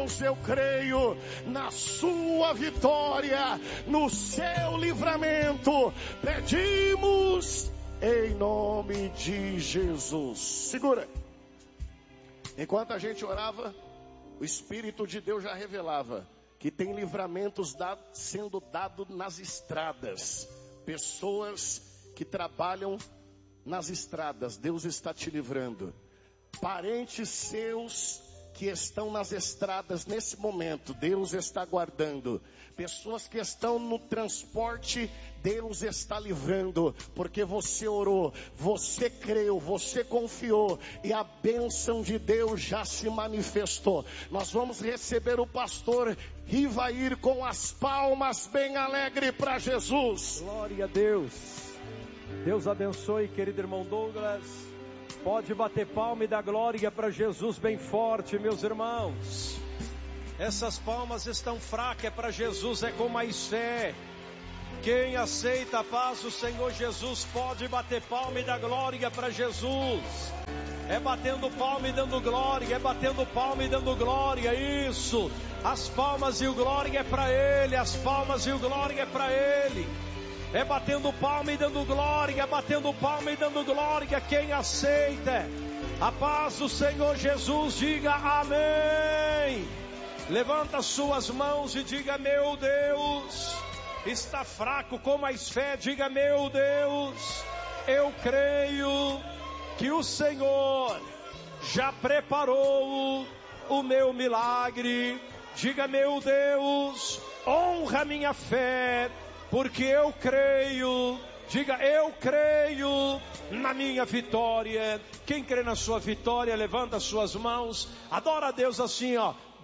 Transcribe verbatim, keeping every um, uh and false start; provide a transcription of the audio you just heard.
Deus, eu creio na sua vitória, no seu livramento. Pedimos em nome de Jesus. Segura. Enquanto a gente orava, o Espírito de Deus já revelava que tem livramentos dado, sendo dados nas estradas. Pessoas que trabalham nas estradas, Deus está te livrando. Parentes seus que estão nas estradas nesse momento, Deus está guardando. Pessoas que estão no transporte, Deus está livrando, porque você orou, você creu, você confiou, e a bênção de Deus já se manifestou. Nós vamos receber o pastor Rivair com as palmas bem alegre para Jesus. Glória a Deus. Deus abençoe, querido irmão Douglas. Pode bater palma e dar glória para Jesus bem forte, meus irmãos. Essas palmas estão fracas, é para Jesus, é com mais fé. Quem aceita a paz do Senhor Jesus pode bater palma e dar glória para Jesus. É batendo palma e dando glória, é batendo palma e dando glória, isso. As palmas e o glória é para Ele, as palmas e o glória é para Ele. É batendo palma e dando glória, é batendo palma e dando glória. Quem aceita a paz do Senhor Jesus, diga amém. Levanta suas mãos e diga: meu Deus, está fraco, com mais fé, diga: meu Deus, eu creio que o Senhor já preparou o meu milagre. Diga: meu Deus, honra minha fé, porque eu creio. Diga: eu creio na minha vitória. Quem crê na sua vitória, levanta suas mãos, adora a Deus assim, ó.